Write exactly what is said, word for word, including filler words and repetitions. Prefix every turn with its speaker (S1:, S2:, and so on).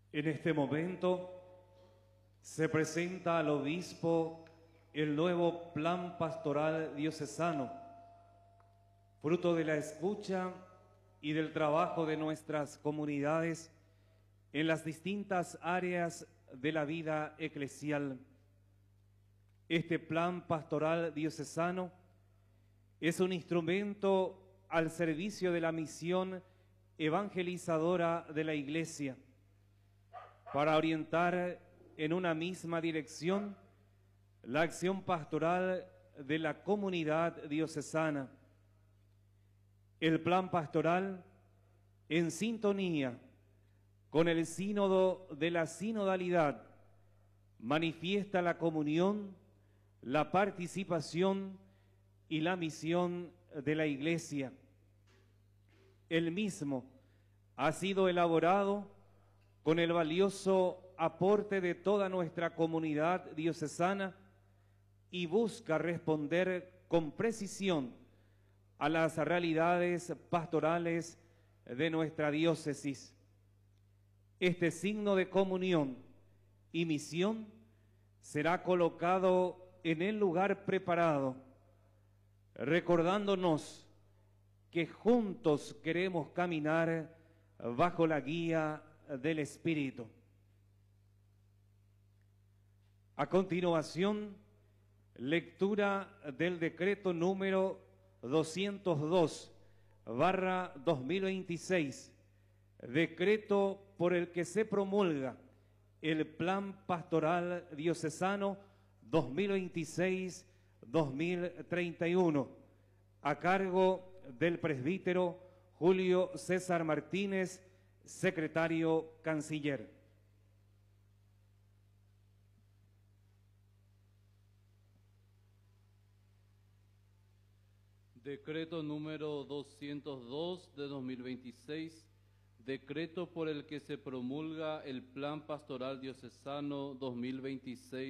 S1: En este momento se presenta al obispo el nuevo plan pastoral diocesano, fruto de la escucha y del trabajo de nuestras comunidades en las distintas áreas de la vida eclesial. Este plan pastoral diocesano es un instrumento al servicio de la misión evangelizadora de la Iglesia, para orientar en una misma dirección la acción pastoral de la comunidad diocesana. El plan pastoral, en sintonía con el sínodo de la sinodalidad, manifiesta la comunión, la participación y la misión de la Iglesia. El mismo ha sido elaborado con el valioso aporte de toda nuestra comunidad diocesana y busca responder con precisión a las realidades pastorales de nuestra diócesis. Este signo de comunión y misión será colocado en el lugar preparado, recordándonos que juntos queremos caminar bajo la guía del Espíritu. A continuación, lectura del decreto número doscientos dos barra dos mil veintiséis, decreto por el que se promulga el Plan Pastoral Diocesano dos mil veintiséis dos mil treinta y uno, a cargo del presbítero Julio César Martínez, secretario canciller.
S2: Decreto número doscientos dos de dos mil veintiséis, decreto por el que se promulga el Plan Pastoral Diocesano dos mil veintiséis